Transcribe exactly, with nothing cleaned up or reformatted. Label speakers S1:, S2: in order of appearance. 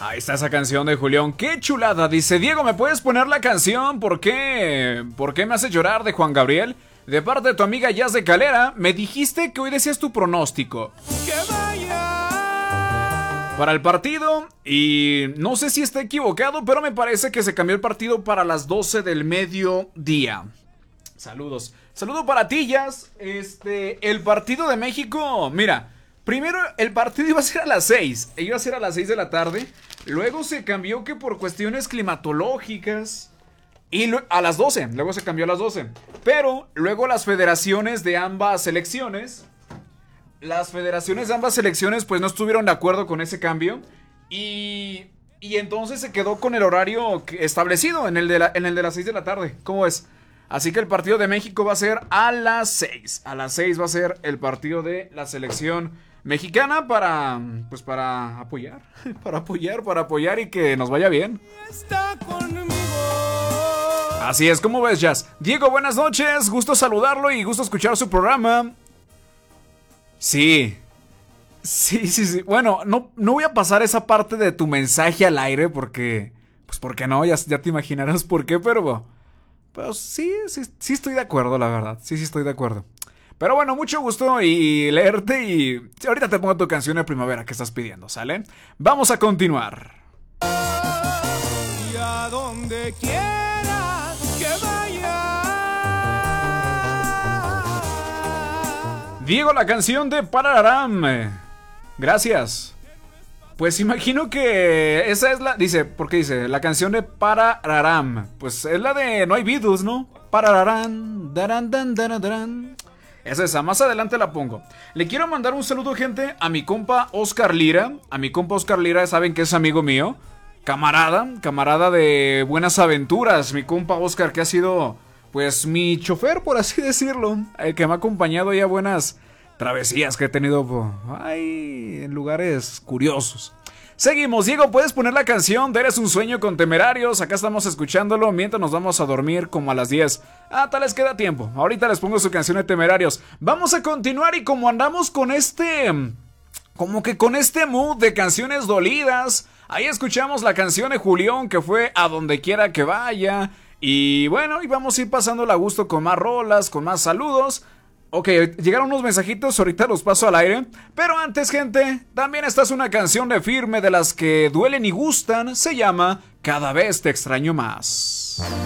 S1: Ahí está esa canción de Julián. ¡Qué chulada! Dice, Diego, ¿me puedes poner la canción? ¿Por qué? ¿Por qué me hace llorar? De Juan Gabriel. De parte de tu amiga Jazz de Calera. Me dijiste que hoy decías tu pronóstico
S2: Que vaya
S1: para el partido. Y no sé si está equivocado, pero me parece que se cambió el partido para las doce del mediodía. Saludos. Saludo para ti, Jazz. Este, el partido de México. Mira, primero el partido iba a ser a las seis. Iba a ser a las seis de la tarde. Luego se cambió que por cuestiones climatológicas. Y lo, a las doce. Luego se cambió a las doce. Pero luego las federaciones de ambas selecciones. Las federaciones de ambas selecciones pues no estuvieron de acuerdo con ese cambio. Y, y entonces se quedó con el horario establecido en el de, la, en el de las seis de la tarde. ¿Cómo es? Así que el partido de México va a ser a las seis. A las seis va a ser el partido de la selección mexicana para, pues para apoyar. Para apoyar, para apoyar y que nos vaya bien.
S2: está conmigo.
S1: Así es, ¿cómo ves, Jazz? Diego, buenas noches. Gusto saludarlo y gusto escuchar su programa. Sí. Sí, sí, sí. Bueno, no, no voy a pasar esa parte de tu mensaje al aire porque... Pues porque no, ya, ya te imaginarás por qué, pero... Pero sí, sí, sí estoy de acuerdo, la verdad. Sí, sí estoy de acuerdo. Pero bueno, mucho gusto y leerte y... Ahorita te pongo tu canción de primavera que estás pidiendo, ¿sale? Vamos a continuar.
S2: Y a donde quieras que vaya.
S1: Diego, la canción de Parararam. Gracias. Pues imagino que esa es la... Dice, ¿por qué dice? La canción de Parararam. Pues es la de No hay Beatles, ¿no? Parararam, daran, dan, daran, daran. Es esa, más adelante la pongo. Le quiero mandar un saludo, gente, a mi compa Oscar Lira. A mi compa Oscar Lira, saben que es amigo mío. Camarada, camarada de buenas aventuras. Mi compa Oscar, que ha sido, pues, mi chofer, por así decirlo. El que me ha acompañado ya a buenas travesías que he tenido, ay, en lugares curiosos. Seguimos, Diego, ¿puedes poner la canción de Eres un sueño con Temerarios? Acá estamos escuchándolo mientras nos vamos a dormir como a las diez. Ah, tal les queda tiempo. Ahorita les pongo su canción de Temerarios. Vamos a continuar y como andamos con este... Como que con este mood de canciones dolidas, ahí escuchamos la canción de Julián que fue A donde quiera que vaya. Y bueno, y vamos a ir pasándola a gusto con más rolas, con más saludos. Ok, llegaron unos mensajitos, ahorita los paso al aire. Pero antes, gente, también esta es una canción de Firme de las que duelen y gustan. Se llama Cada vez te extraño más.